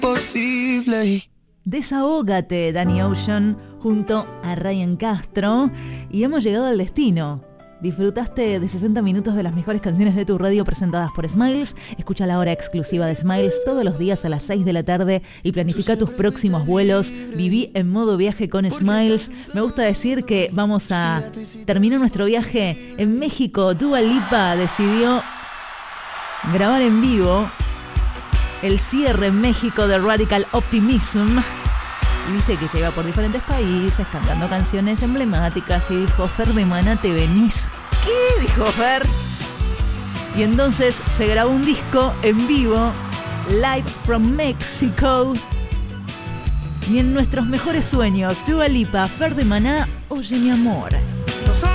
posible. Desahógate, Danny Ocean, junto a Ryan Castro. Y hemos llegado al destino. ¿Disfrutaste de 60 minutos de las mejores canciones de tu radio presentadas por Smiles? Escucha la hora exclusiva de Smiles todos los días a las 6 de la tarde y planifica tus próximos vuelos. Viví en modo viaje con Smiles. Me gusta decir que vamos a terminar nuestro viaje en México. Dua Lipa decidió grabar en vivo el cierre en México de Radical Optimism. Y viste que llega por diferentes países cantando canciones emblemáticas y dijo: Fer de Maná, ¿te venís? ¿Qué? Dijo Fer. Y entonces se grabó un disco en vivo, Live from Mexico. Y en nuestros mejores sueños, Dua Lipa, Fer de Maná, Oye mi amor.